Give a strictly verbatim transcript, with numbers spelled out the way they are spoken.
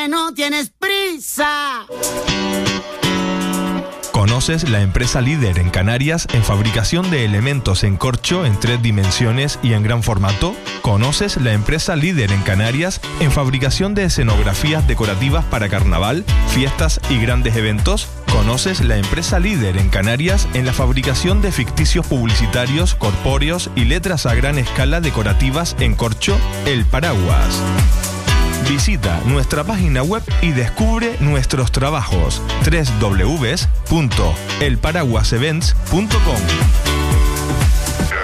No tienes prisa. ¿Conoces la empresa líder en Canarias en fabricación de elementos en corcho en tres dimensiones y en gran formato? ¿Conoces la empresa líder en Canarias en fabricación de escenografías decorativas para carnaval, fiestas y grandes eventos? ¿Conoces la empresa líder en Canarias en la fabricación de ficticios publicitarios, corpóreos y letras a gran escala decorativas en corcho? El Paraguas. Visita nuestra página web y descubre nuestros trabajos. doble u doble u doble u punto el paraguas events punto com.